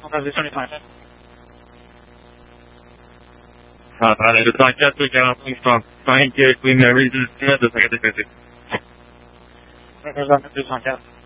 Localizzazione Italia. Vale, du tar 4 45 Queen Mary, 2 de 50. Localizzazione Italia.